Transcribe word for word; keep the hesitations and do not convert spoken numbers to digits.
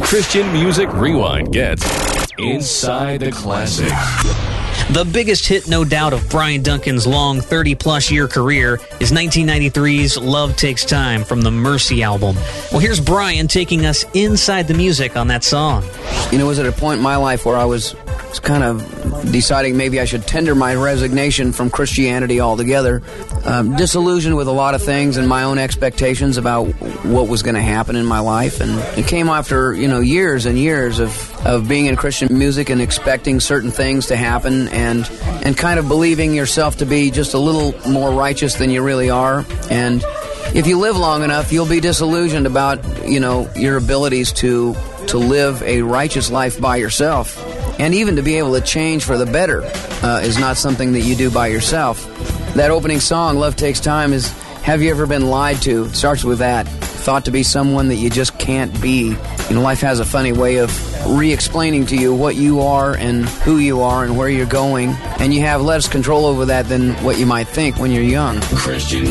Christian Music Rewind gets Inside the Classics. The biggest hit, no doubt, of Brian Duncan's long thirty-plus year career is nineteen ninety-three's Love Takes Time from the Mercy album. Well, here's Brian taking us inside the music on that song. You know, it was at a point in my life where I was, was kind of deciding maybe I should tender my resignation from Christianity altogether. Um, disillusioned with a lot of things and my own expectations about what was going to happen in my life. And it came after, you know, years and years of, of being in Christian music and expecting certain things to happen and and kind of believing yourself to be just a little more righteous than you really are. And if you live long enough, you'll be disillusioned about, you know, your abilities to to live a righteous life by yourself. And even to be able to change for the better uh, is not something that you do by yourself. That opening song, Love Takes Time, is Have You Ever Been Lied To? It starts with that. Thought to be someone that you just can't be. You know, life has a funny way of re-explaining to you what you are and who you are and where you're going. And you have less control over that than what you might think when you're young. Christian